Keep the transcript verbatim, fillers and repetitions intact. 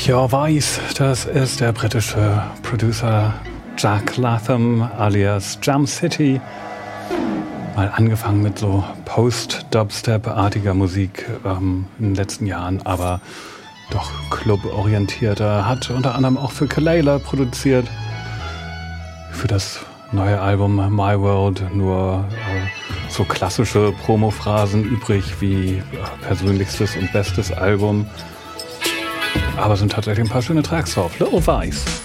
Pure Vice, das ist der britische Producer Jack Latham alias Jam City. Mal angefangen mit so Post-Dubstep-artiger Musik ähm, in den letzten Jahren, aber doch club-orientierter. Hat unter anderem auch für Kelela produziert. Für das neue Album My World nur äh, so klassische Promo-Phrasen übrig wie äh, persönlichstes und bestes Album. Aber sind tatsächlich ein paar schöne Tracks drauf. Little Vice.